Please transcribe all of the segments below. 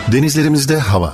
Denizlerimizde hava.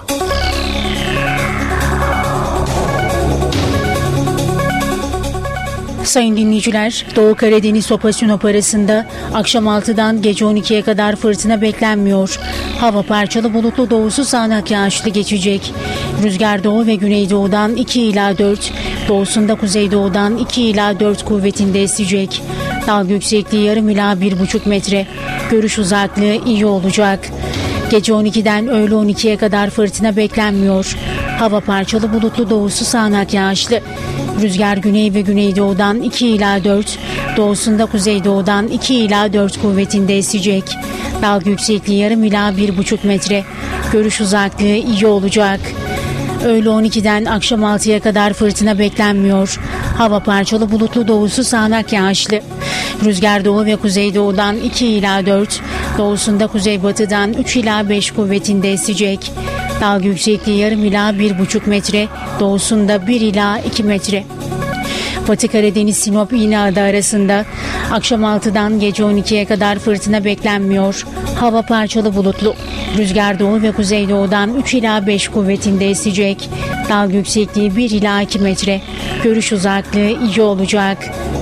Sayın dinleyiciler, Doğu Karadeniz Sopa Sinop arasında akşam 6'dan gece 12'ye kadar fırtına beklenmiyor. Hava parçalı bulutlu, doğusu sağanak yağışlı geçecek. Rüzgar doğu ve güneydoğudan 2 ila 4, doğusunda kuzeydoğudan 2 ila 4 kuvvetinde esecek. Dalga yüksekliği yarım ila 1,5 metre. Görüş uzaklığı iyi olacak. Gece 12'den öğle 12'ye kadar fırtına beklenmiyor. Hava parçalı bulutlu, doğusu sağanak yağışlı. Rüzgar güney ve güneydoğudan 2 ila 4, doğusunda kuzeydoğudan 2 ila 4 kuvvetinde esecek. Dalga yüksekliği yarım ila 1,5 metre. Görüş uzaklığı iyi olacak. Öğle 12'den akşam 6'ya kadar fırtına beklenmiyor. Hava parçalı bulutlu, doğusu sağanak yağışlı. Rüzgar doğu ve kuzeydoğudan 2 ila 4, doğusunda kuzeybatıdan 3 ila 5 kuvvetinde esecek. Dalga yüksekliği yarım ila 1,5 metre, doğusunda 1 ila 2 metre. Batı Karadeniz Sinop İğneada arasında akşam 6'dan gece 12'ye kadar fırtına beklenmiyor. Hava parçalı bulutlu. Rüzgar doğu ve kuzeydoğudan 3 ila 5 kuvvetinde esecek. Dalga yüksekliği 1 ila 2 metre. Görüş uzaklığı iyi olacak.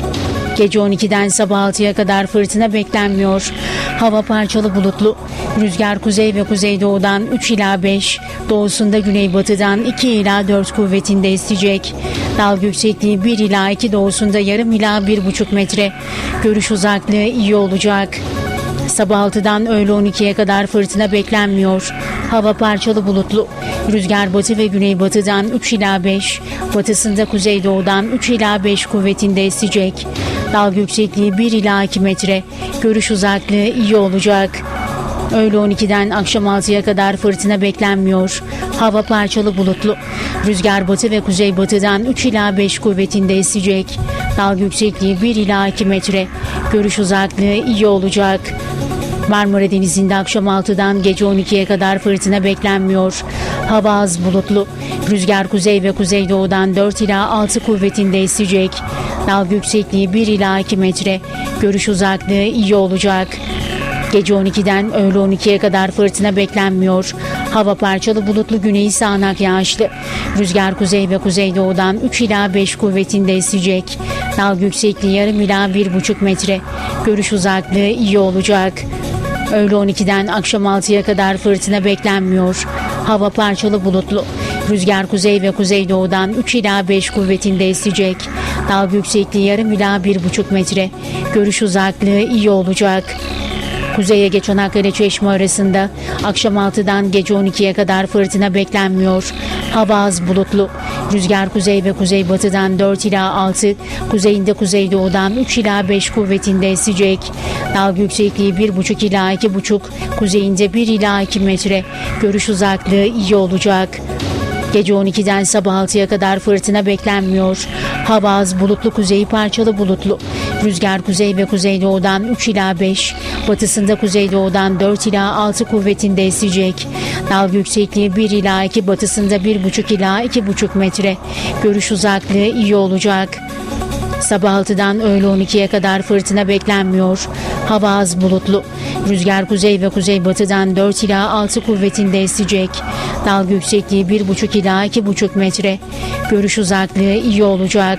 Gece 12'den sabah 6'ya kadar fırtına beklenmiyor. Hava parçalı bulutlu. Rüzgar kuzey ve kuzeydoğudan 3 ila 5, doğusunda güneybatıdan 2 ila 4 kuvvetinde esecek. Dalga yüksekliği 1 ila 2, doğusunda yarım ila 1,5 metre. Görüş uzaklığı iyi olacak. Sabah 6'dan öğle 12'ye kadar fırtına beklenmiyor. Hava parçalı bulutlu. Rüzgar batı ve güneybatıdan 3 ila 5, batısında kuzeydoğudan 3 ila 5 kuvvetinde esecek. Dalga yüksekliği 1 ila 2 metre. Görüş uzaklığı iyi olacak. Öğle 12'den akşam 6'ya kadar fırtına beklenmiyor. Hava parçalı bulutlu. Rüzgar batı ve kuzeybatıdan 3 ila 5 kuvvetinde esecek. Dalga yüksekliği 1 ila 2 metre. Görüş uzaklığı iyi olacak. Marmara Denizi'nde akşam 6'dan gece 12'ye kadar fırtına beklenmiyor. Hava az bulutlu. Rüzgar kuzey ve kuzeydoğudan 4 ila 6 kuvvetinde esecek. Dalga yüksekliği 1 ila 2 metre. Görüş uzaklığı iyi olacak. Gece 12'den öğle 12'ye kadar fırtına beklenmiyor. Hava parçalı bulutlu, güneyi sağanak yağışlı. Rüzgar kuzey ve kuzeydoğudan 3 ila 5 kuvvetinde esecek. Dalga yüksekliği yarım ila 1,5 metre. Görüş uzaklığı iyi olacak. Öğle 12'den akşam 6'ya kadar fırtına beklenmiyor. Hava parçalı bulutlu. Rüzgar kuzey ve kuzeydoğudan 3 ila 5 kuvvetinde esecek. Dalga yüksekliği yarım ila 1,5 metre. Görüş uzaklığı iyi olacak. Kuzey Ege Çanakkale Çeşme arasında akşam 6'dan gece 12'ye kadar fırtına beklenmiyor. Hava az bulutlu. Rüzgar kuzey ve kuzeybatıdan 4 ila 6, kuzeyinde kuzeydoğudan 3 ila 5 kuvvetinde esecek. Dalga yüksekliği 1,5 ila 2,5, kuzeyinde 1 ila 2 metre. Görüş uzaklığı iyi olacak. Gece 12'den sabah 6'ya kadar fırtına beklenmiyor. Hava az bulutlu, kuzeyi parçalı bulutlu. Rüzgar kuzey ve kuzeydoğudan 3 ila 5, batısında kuzeydoğudan 4 ila 6 kuvvetinde esecek. Dalga yüksekliği 1 ila 2, batısında 1,5 ila 2,5 metre. Görüş uzaklığı iyi olacak. Sabah 6'dan öğle 12'ye kadar fırtına beklenmiyor. Hava az bulutlu. Rüzgar kuzey ve kuzeybatıdan 4 ila 6 kuvvetinde esecek. Dalga yüksekliği 1,5 ila 2,5 metre. Görüş uzaklığı iyi olacak.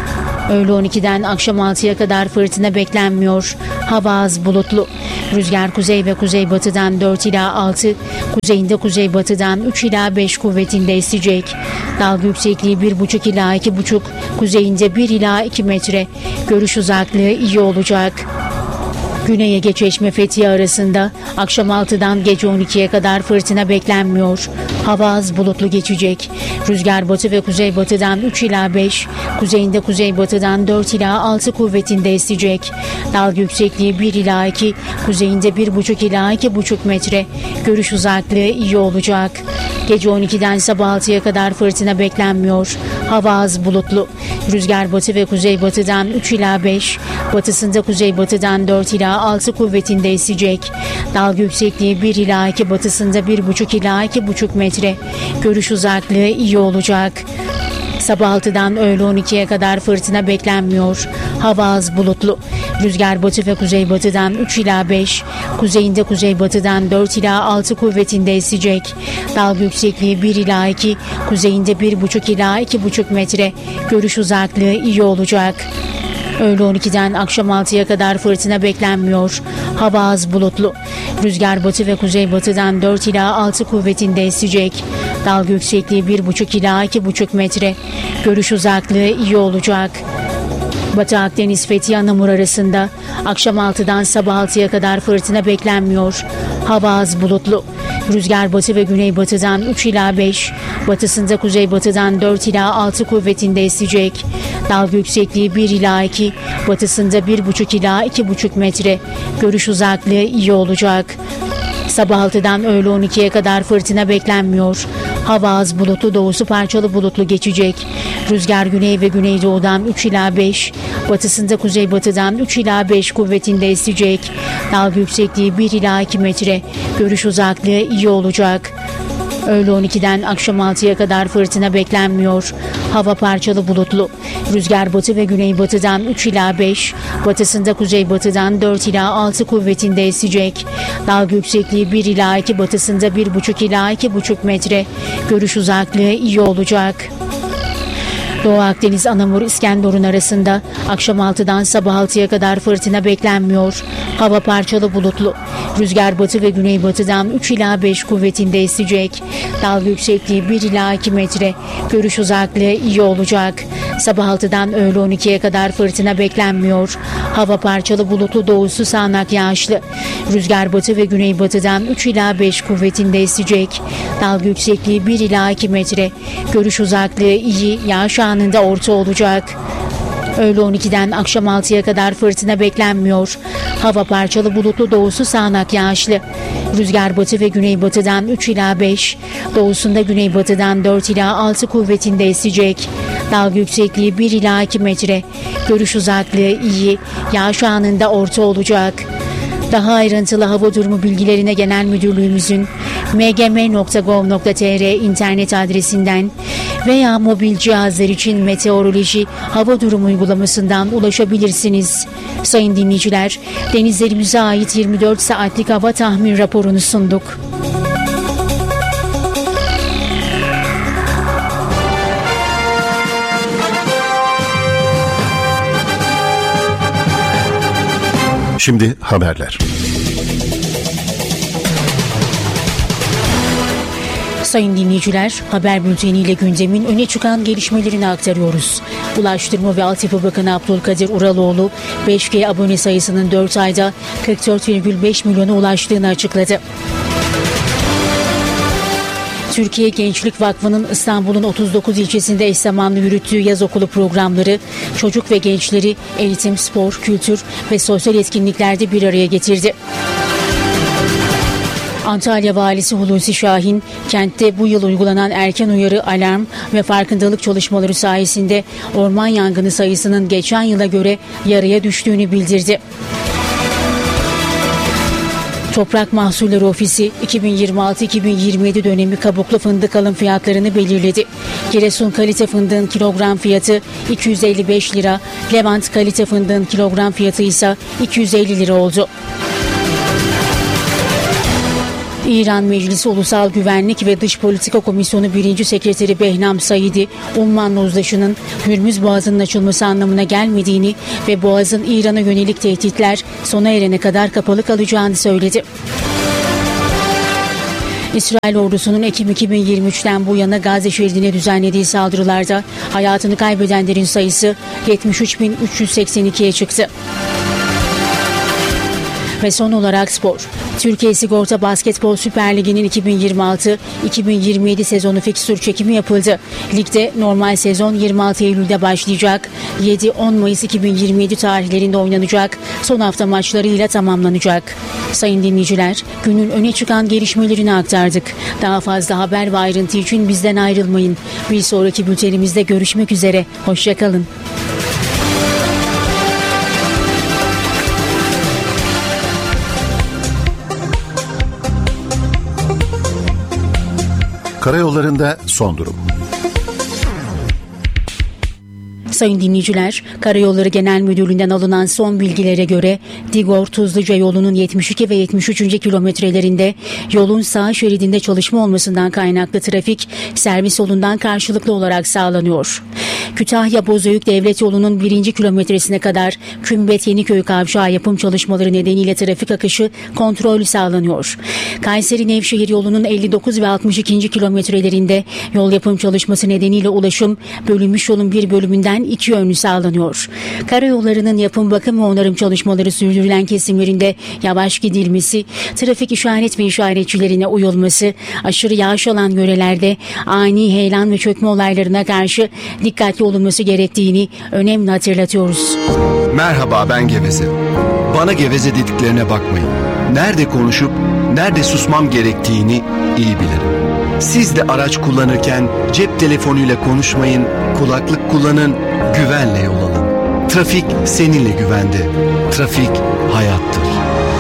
Öğle 12'den akşam 6'ya kadar fırtına beklenmiyor. Hava az bulutlu. Rüzgar kuzey ve kuzeybatıdan 4 ila 6, kuzeyinde kuzeybatıdan 3 ila 5 kuvvetinde esecek. Dalga yüksekliği 1,5 ila 2,5, kuzeyinde 1 ila 2 metre. Görüş uzaklığı iyi olacak. Güney Ege Çeşme Fethiye arasında akşam 6'dan gece 12'ye kadar fırtına beklenmiyor. Hava az bulutlu geçecek. Rüzgar batı ve kuzeybatıdan 3 ila 5, kuzeyinde kuzeybatıdan 4 ila 6 kuvvetinde esecek. Dalga yüksekliği 1 ila 2, kuzeyinde 1,5 ila 2,5 metre. Görüş uzaklığı iyi olacak. Gece 12'den sabah 6'ya kadar fırtına beklenmiyor. Hava az bulutlu. Rüzgar batı ve kuzeybatıdan 3 ila 5, batısında kuzeybatıdan 4 ila 6 kuvvetinde esecek. Dalga yüksekliği 1 ila 2, batısında 1,5 ila 2,5 metre. Görüş uzaklığı iyi olacak. Sabah 6'dan öğle 12'ye kadar fırtına beklenmiyor. Hava az bulutlu. Rüzgar batı ve kuzeybatıdan 3 ila 5, kuzeyinde kuzeybatıdan 4 ila 6 kuvvetinde esecek. Dalga yüksekliği 1 ila 2, kuzeyinde 1,5 ila 2,5 metre. Görüş uzaklığı iyi olacak. Öğle 12'den akşam 6'ya kadar fırtına beklenmiyor. Hava az bulutlu. Rüzgar batı ve kuzeybatıdan 4 ila 6 kuvvetinde esecek. Dalga yüksekliği 1,5 ila 2,5 metre. Görüş uzaklığı iyi olacak. Batı Akdeniz Fethiye Anamur arasında akşam 6'dan sabah 6'ya kadar fırtına beklenmiyor. Hava az bulutlu. Rüzgar batı ve güneybatıdan 3 ila 5, batısında kuzeybatıdan 4 ila 6 kuvvetinde esecek. Dalga yüksekliği 1 ila 2, batısında 1,5 ila 2,5 metre. Görüş uzaklığı iyi olacak. Sabah 6'dan öğle 12'ye kadar fırtına beklenmiyor. Hava az bulutlu, doğusu parçalı bulutlu geçecek. Rüzgar güney ve güneydoğudan 3 ila 5, batısında kuzeybatıdan 3 ila 5 kuvvetinde esecek. Dalga yüksekliği 1 ila 2 metre. Görüş uzaklığı iyi olacak. Öğle 12'den akşam 6'ya kadar fırtına beklenmiyor. Hava parçalı bulutlu. Rüzgar batı ve güneybatıdan 3 ila 5, batısında kuzeybatıdan 4 ila 6 kuvvetinde esecek. Dalga yüksekliği 1 ila 2, batısında 1,5 ila 2,5 metre. Görüş uzaklığı iyi olacak. Doğu Akdeniz Anamur İskenderun arasında akşam 6'dan sabah 6'ya kadar fırtına beklenmiyor. Hava parçalı bulutlu. Rüzgar batı ve güneybatıdan 3 ila 5 kuvvetinde esecek. Dalga yüksekliği 1 ila 2 metre. Görüş uzaklığı iyi olacak. Sabah 6'dan öğle 12'ye kadar fırtına beklenmiyor. Hava parçalı bulutlu, doğusu sağanak yağışlı. Rüzgar batı ve güneybatıdan 3 ila 5 kuvvetinde esecek. Dalga yüksekliği 1 ila 2 metre. Görüş uzaklığı iyi, yağış anında orta olacak. Öğle 12'den akşam 6'ya kadar fırtına beklenmiyor. Hava parçalı bulutlu, doğusu sağanak yağışlı. Rüzgar batı ve güneybatıdan 3 ila 5, doğusunda güneybatıdan 4 ila 6 kuvvetinde esecek. Dalga yüksekliği 1 ila 2 metre. Görüş uzaklığı iyi, yağış anında orta olacak. Daha ayrıntılı hava durumu bilgilerine Genel Müdürlüğümüzün mgm.gov.tr internet adresinden veya mobil cihazlar için meteoroloji hava durumu uygulamasından ulaşabilirsiniz. Sayın dinleyiciler, denizlerimize ait 24 saatlik hava tahmin raporunu sunduk. Şimdi haberler. Sayın dinleyiciler, haber bülteniyle gündemin öne çıkan gelişmelerini aktarıyoruz. Ulaştırma ve Altyapı Bakanı Abdülkadir Uraloğlu, 5G abone sayısının 4 ayda 44,5 milyona ulaştığını açıkladı. Türkiye Gençlik Vakfı'nın İstanbul'un 39 ilçesinde eş zamanlı yürüttüğü yaz okulu programları çocuk ve gençleri eğitim, spor, kültür ve sosyal etkinliklerde bir araya getirdi. Antalya Valisi Hulusi Şahin, kentte bu yıl uygulanan erken uyarı, alarm ve farkındalık çalışmaları sayesinde orman yangını sayısının geçen yıla göre yarıya düştüğünü bildirdi. Toprak Mahsulleri Ofisi 2026-2027 dönemi kabuklu fındık alım fiyatlarını belirledi. Giresun kalite fındığın kilogram fiyatı 255 lira, Levant kalite fındığın kilogram fiyatı ise 250 lira oldu. İran Meclisi Ulusal Güvenlik ve Dış Politika Komisyonu 1. Sekreteri Behnam Saidi, Ummanlı Uzlaşı'nın Hürmüz Boğazı'nın açılması anlamına gelmediğini ve Boğaz'ın İran'a yönelik tehditler sona erene kadar kapalı kalacağını söyledi. İsrail ordusunun Ekim 2023'ten bu yana Gazze şeridine düzenlediği saldırılarda hayatını kaybedenlerin sayısı 73.382'ye çıktı. Ve son olarak spor. Türkiye Sigorta Basketbol Süper Ligi'nin 2026-2027 sezonu fikstür çekimi yapıldı. Ligde normal sezon 26 Eylül'de başlayacak. 7-10 Mayıs 2027 tarihlerinde oynanacak. Son hafta maçlarıyla tamamlanacak. Sayın dinleyiciler, günün öne çıkan gelişmelerini aktardık. Daha fazla haber ve ayrıntı için bizden ayrılmayın. Bir sonraki bültenimizde görüşmek üzere. Hoşça kalın. Karayollarında son durum. Sayın dinleyiciler, Karayolları Genel Müdürlüğü'nden alınan son bilgilere göre Digor-Tuzluca yolunun 72 ve 73. kilometrelerinde yolun sağ şeridinde çalışma olmasından kaynaklı trafik servis yolundan karşılıklı olarak sağlanıyor. Kütahya-Bozüyük Devlet Yolu'nun 1. kilometresine kadar Kümbet-Yeniköy kavşağı yapım çalışmaları nedeniyle trafik akışı kontrollü sağlanıyor. Kayseri-Nevşehir yolunun 59 ve 62. kilometrelerinde yol yapım çalışması nedeniyle ulaşım bölünmüş yolun bir bölümünden iki yönlü sağlanıyor. Karayollarının yapım, bakım ve onarım çalışmaları sürdürülen kesimlerinde yavaş gidilmesi, trafik işaret ve işaretçilerine uyulması, aşırı yağış alan yörelerde ani heyelan ve çökme olaylarına karşı dikkatli olunması gerektiğini önemli hatırlatıyoruz. Merhaba, ben Geveze. Bana geveze dediklerine bakmayın. Nerede konuşup nerede susmam gerektiğini iyi bilirim. Siz de araç kullanırken cep telefonuyla konuşmayın, kulaklık kullanın, güvenle yol alın. Trafik seninle güvende. Trafik hayattır.